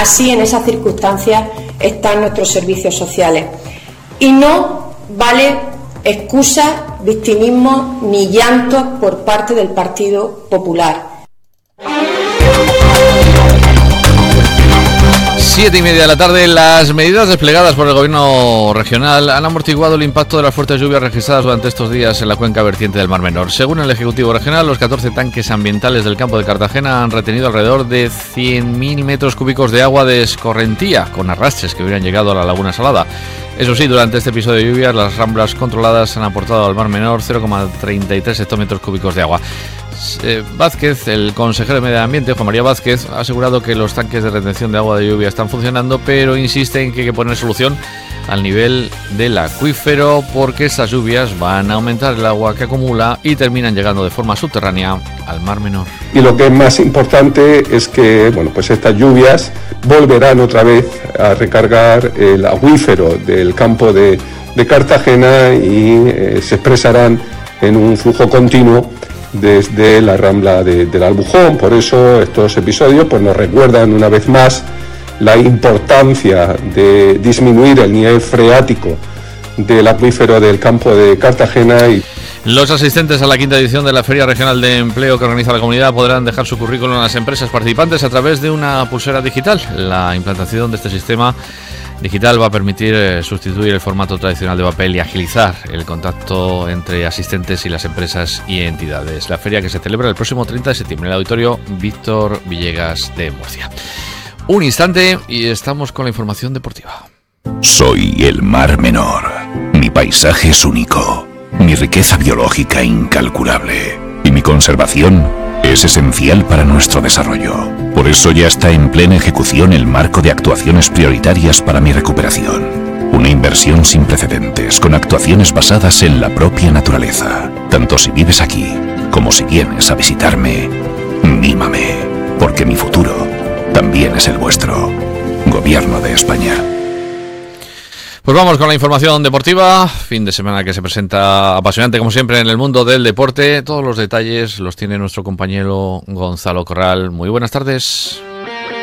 Así, en esas circunstancias, están nuestros servicios sociales. Y no vale excusa, victimismo ni llanto por parte del Partido Popular. 7:30 de la tarde. Las medidas desplegadas por el Gobierno regional han amortiguado el impacto de las fuertes lluvias registradas durante estos días en la cuenca vertiente del Mar Menor. Según el Ejecutivo Regional, los 14 tanques ambientales del campo de Cartagena han retenido alrededor de 100.000 metros cúbicos de agua de escorrentía, con arrastres que hubieran llegado a la Laguna Salada. Eso sí, durante este episodio de lluvias, las ramblas controladas han aportado al Mar Menor 0,33 hectómetros cúbicos de agua. Vázquez, el consejero de Medio Ambiente, Juan María Vázquez, ha asegurado que los tanques de retención de agua de lluvia están funcionando, pero insiste en que hay que poner solución al nivel del acuífero, porque estas lluvias van a aumentar el agua que acumula y terminan llegando de forma subterránea al Mar Menor. Y lo que es más importante es que pues estas lluvias volverán otra vez a recargar el acuífero del campo de Cartagena y se expresarán en un flujo continuo desde la rambla del Albujón. Por eso estos episodios nos recuerdan una vez más la importancia de disminuir el nivel freático del acuífero del campo de Cartagena. Los asistentes a la quinta edición de la Feria Regional de Empleo que organiza la comunidad podrán dejar su currículum a las empresas participantes a través de una pulsera digital. La implantación de este sistema digital va a permitir sustituir el formato tradicional de papel y agilizar el contacto entre asistentes y las empresas y entidades. La feria, que se celebra el próximo 30 de septiembre en el Auditorio Víctor Villegas de Murcia. Un instante y estamos con la información deportiva. Soy el Mar Menor. Mi paisaje es único, mi riqueza biológica incalculable y mi conservación es esencial para nuestro desarrollo. Por eso ya está en plena ejecución el marco de actuaciones prioritarias para mi recuperación. Una inversión sin precedentes, con actuaciones basadas en la propia naturaleza. Tanto si vives aquí, como si vienes a visitarme, mímame, porque mi futuro también es el vuestro. Gobierno de España. Pues vamos con la información deportiva. Fin de semana que se presenta apasionante, como siempre, en el mundo del deporte. Todos los detalles los tiene nuestro compañero Gonzalo Corral. Muy buenas tardes.